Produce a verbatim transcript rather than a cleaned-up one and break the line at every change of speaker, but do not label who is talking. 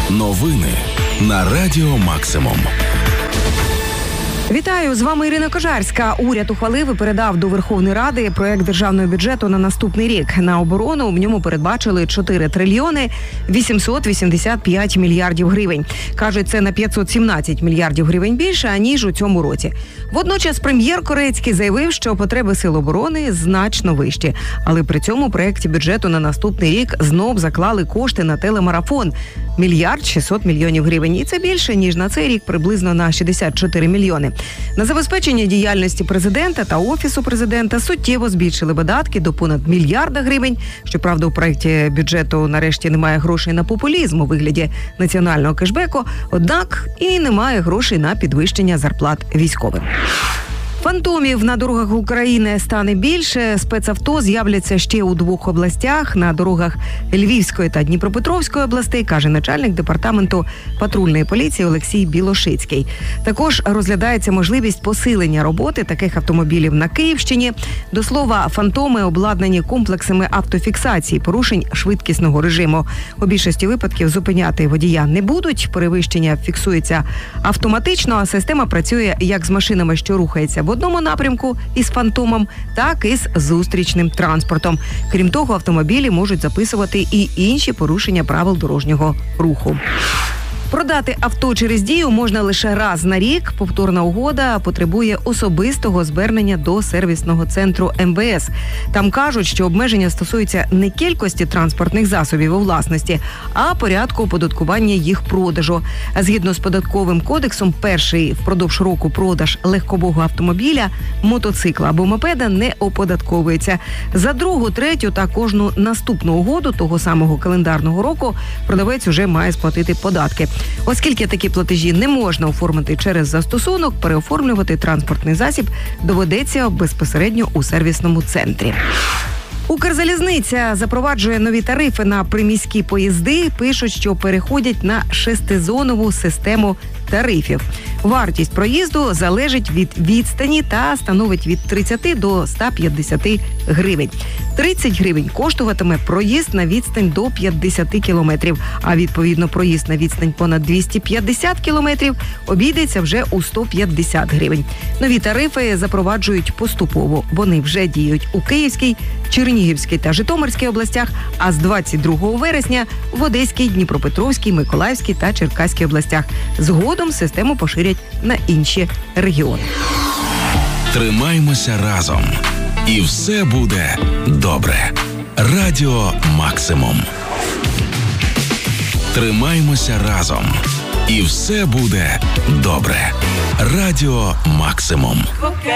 Новини на Радіо Максимум.
Вітаю, з вами Ірина Кожарська. Уряд ухвалив і передав до Верховної Ради проект державного бюджету на наступний рік. На оборону в ньому передбачили чотири трильйони вісімсот вісімдесят п'ять мільярдів гривень. Кажуть, це на п'ятсот сімнадцять мільярдів гривень більше, аніж у цьому році. Водночас прем'єр Корецький заявив, що потреби сил оборони значно вищі. Але при цьому у проекті бюджету на наступний рік знов заклали кошти на телемарафон – мільярд шістсот мільйонів гривень. І це більше, ніж на цей рік, приблизно на шістдесят чотири мільйони. На забезпечення діяльності президента та Офісу президента суттєво збільшили видатки до понад мільярда гривень. Щоправда, у проєкті бюджету нарешті немає грошей на популізм у вигляді національного кешбеку, однак і немає грошей на підвищення зарплат військовим. Фантомів на дорогах України стане більше. Спецавто з'являться ще у двох областях – на дорогах Львівської та Дніпропетровської областей, каже начальник департаменту патрульної поліції Олексій Білошицький. Також розглядається можливість посилення роботи таких автомобілів на Київщині. До слова, фантоми обладнані комплексами автофіксації порушень швидкісного режиму. У більшості випадків зупиняти водія не будуть, перевищення фіксується автоматично, а система працює як з машинами, що рухається в одному напрямку із фантомом, так і з зустрічним транспортом. Крім того, автомобілі можуть записувати і інші порушення правил дорожнього руху. Продати авто через Дію можна лише раз на рік. Повторна угода потребує особистого звернення до сервісного центру ем ве ес. Там кажуть, що обмеження стосуються не кількості транспортних засобів у власності, а порядку оподаткування їх продажу. Згідно з податковим кодексом, перший впродовж року продаж легкового автомобіля, мотоцикла або мопеда не оподатковується. За другу, третю та кожну наступну угоду того самого календарного року продавець уже має сплатити податки. Оскільки такі платежі не можна оформити через застосунок, переоформлювати транспортний засіб доведеться безпосередньо у сервісному центрі. Укрзалізниця запроваджує нові тарифи на приміські поїзди. Пишуть, що переходять на шестизонову систему тарифів. Вартість проїзду залежить від відстані та становить від тридцяти до ста п'ятдесяти гривень. тридцять гривень коштуватиме проїзд на відстань до п'ятдесяти кілометрів, а відповідно проїзд на відстань понад двісті п'ятдесят кілометрів обійдеться вже у сто п'ятдесят гривень. Нові тарифи запроваджують поступово. Вони вже діють у Київській, Чернігівській та Житомирській областях, а з двадцять другого вересня в Одеській, Дніпропетровській, Миколаївській та Черкаській областях. Згодом систему поширять на інші регіони.
Тримаймося разом. І все буде добре. Радіо Максимум. Тримаймося разом. І все буде добре. Радіо Максимум.